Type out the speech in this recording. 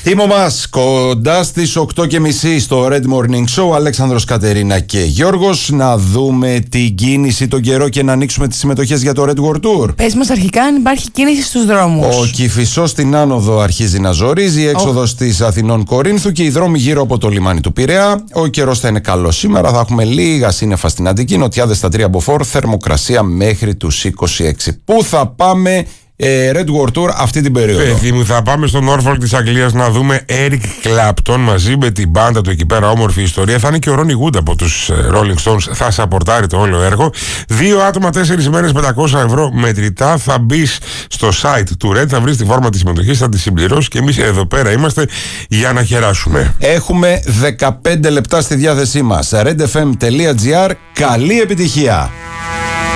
Είμαι ο Μας, κοντά στις 8.30 στο Red Morning Show. Αλέξανδρος, Κατερίνα και Γιώργος. Να δούμε την κίνηση, τον καιρό και να ανοίξουμε τις συμμετοχές για το Red World Tour. Πες μας αρχικά αν υπάρχει κίνηση στους δρόμους. Ο Κηφισός στην άνοδο αρχίζει να ζορίζει, η έξοδος της Αθηνών Κορίνθου και οι δρόμοι γύρω από το λιμάνι του Πειραιά. Ο καιρός θα είναι καλός σήμερα, θα έχουμε λίγα σύννεφα στην Αττική, νοτιάδες στα 3 μποφόρ, θερμοκρασία μέχρι τους 26. Πού θα πάμε Red World Tour αυτή την περίοδο? Παιδί μου, θα πάμε στο Norfolk της Αγγλίας να δούμε Eric Clapton μαζί με την μπάντα του εκεί πέρα. Όμορφη ιστορία. Θα είναι και ο Ronnie Wood από τους Rolling Stones. Θα σαπορτάρει το όλο έργο. 2 άτομα, 4 ημέρες, 500 ευρώ μετρητά. Θα μπει στο site του Red, θα βρεις τη φόρμα της συμμετοχής, θα τη συμπληρώσεις και εμείς εδώ πέρα είμαστε για να χεράσουμε. Έχουμε 15 λεπτά στη διάθεσή μας. redfm.gr. Καλή επιτυχία!